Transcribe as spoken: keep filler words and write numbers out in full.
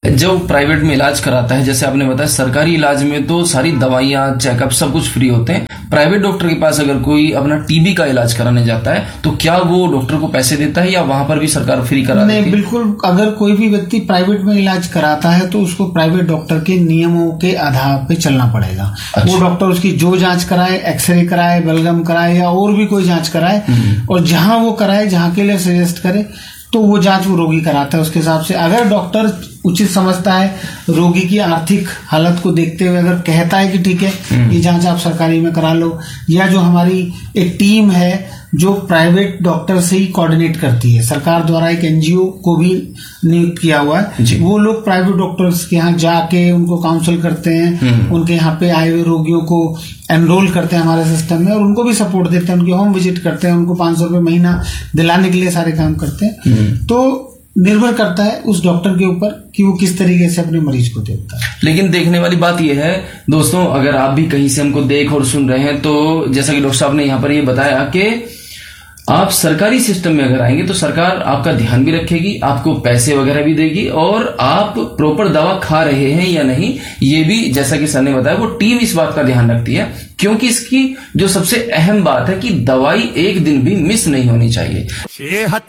जो प्राइवेट में इलाज कराता है, जैसे आपने बताया सरकारी इलाज में तो सारी दवाइयां, चेकअप सब कुछ फ्री होते हैं। प्राइवेट डॉक्टर के पास अगर कोई अपना टीबी का इलाज कराने जाता है तो क्या वो डॉक्टर को पैसे देता है या वहां पर भी सरकार फ्री करा देती है? नहीं, बिल्कुल। अगर कोई भी व्यक्ति प्राइवेट में इलाज कराता है तो उसको प्राइवेट डॉक्टर के नियमों के आधार पे चलना पड़ेगा। अच्छा। वो डॉक्टर उसकी जो जांच कराए, एक्सरे कराए, बलगम कराए या और भी कोई जांच कराए, और जहां वो कराए, जहां के लिए सजेस्ट करे, तो वो जांच वो रोगी कराता है उसके हिसाब से। अगर डॉक्टर उचित समझता है, रोगी की आर्थिक हालत को देखते हुए अगर कहता है कि ठीक है ये जांच आप सरकारी में करा लो, या जो हमारी एक टीम है जो प्राइवेट डॉक्टर से ही कोऑर्डिनेट करती है, सरकार द्वारा एक एनजीओ को भी नियुक्त किया हुआ है, वो लोग प्राइवेट डॉक्टर्स के यहाँ जाके उनको काउंसिल करते हैं, उनके यहाँ पे आए हुए रोगियों को एनरोल करते हैं हमारे सिस्टम में और उनको भी सपोर्ट देते हैं, उनकी होम विजिट करते हैं, उनको पांच सौ रुपये महीना दिलाने के लिए सारे काम करते हैं। तो निर्भर करता है उस डॉक्टर के ऊपर कि वो किस तरीके से अपने मरीज को देखता है। लेकिन देखने वाली बात यह है दोस्तों, अगर आप भी कहीं से हमको देख और सुन रहे हैं तो जैसा कि डॉक्टर साहब ने यहाँ पर ये बताया कि आप सरकारी सिस्टम में अगर आएंगे तो सरकार आपका ध्यान भी रखेगी, आपको पैसे वगैरह भी देगी, और आप प्रॉपर दवा खा रहे हैं या नहीं ये भी, जैसा कि सर ने बताया, वो टीम इस बात का ध्यान रखती है। क्योंकि इसकी जो सबसे अहम बात है कि दवाई एक दिन भी मिस नहीं होनी चाहिए।